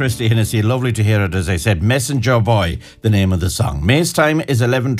Christy Hennessy. Lovely to hear it, as I said. Messenger Boy, the name of the song. May's time is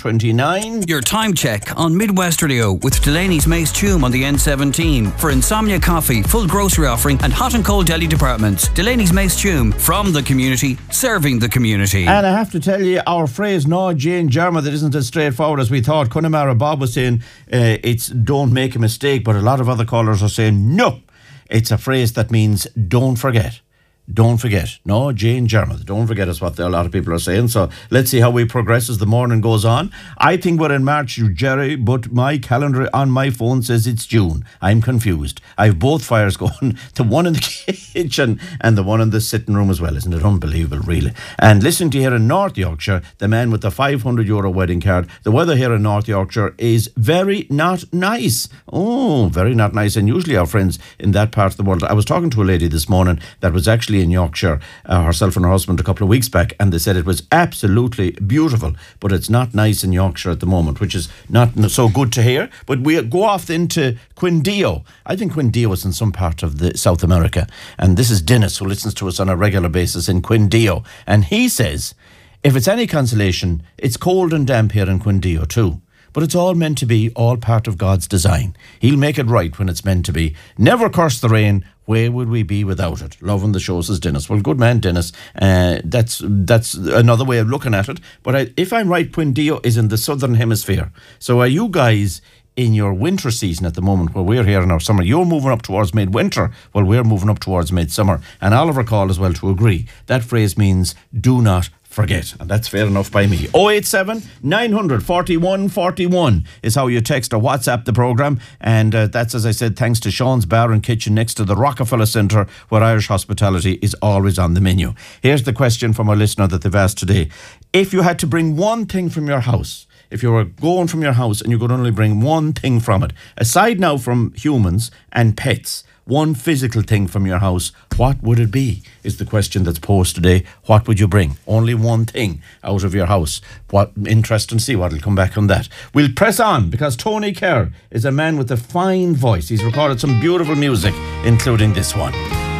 11:29. Your time check on Midwest Radio with Delaney's Mace Tume on the N17 for Insomnia Coffee, full grocery offering and hot and cold deli departments. Delaney's Mace Tume, from the community, serving the community. And I have to tell you, our phrase, no Jane Germa, that isn't as straightforward as we thought. Connemara Bob was saying it's don't make a mistake, but a lot of other callers are saying no. It's a phrase that means don't forget. Don't forget. No, Jane Germa. Don't forget is what a lot of people are saying. So let's see how we progress as the morning goes on. I think we're in March, Jerry, but my calendar on my phone says it's June. I'm confused. I have both fires going. The one in the kitchen and the one in the sitting room as well. Isn't it unbelievable, really? And listen to here in North Yorkshire, the man with the €500 wedding card. The weather here in North Yorkshire is very not nice. Oh, very not nice. And usually our friends in that part of the world. I was talking to a lady this morning that was actually in Yorkshire, herself and her husband, a couple of weeks back, and they said it was absolutely beautiful, but it's not nice in Yorkshire at the moment, which is not so good to hear. But we go off into Quindío. I think Quindío is in some part of the South America, and this is Dennis, who listens to us on a regular basis in Quindío, and he says, if it's any consolation, it's cold and damp here in Quindío too. But it's all meant to be, all part of God's design. He'll make it right when it's meant to be. Never curse the rain. Where would we be without it? Loving the show, says Dennis. Well, good man, Dennis. That's another way of looking at it. But if I'm right, Quindío is in the southern hemisphere. So are you guys in your winter season at the moment, where we're here in our summer? You're moving up towards midwinter, while we're moving up towards midsummer. And Oliver called as well to agree. That phrase means do not forget, and that's fair enough by me. 087 900 41 41 is how you text or WhatsApp the programme, and that's, as I said, thanks to Sean's Bar and Kitchen next to the Rockefeller Centre, where Irish hospitality is always on the menu. Here's the question from our listener that they've asked today. If you had to bring one thing from your house, if you were going from your house and you could only bring one thing from it, aside now from humans and pets, one physical thing from your house, what would it be? Is the question that's posed today. What would you bring? Only one thing out of your house. What interesting to see what will come back on that. We'll press on, because Tony Kerr is a man with a fine voice. He's recorded some beautiful music, including this one.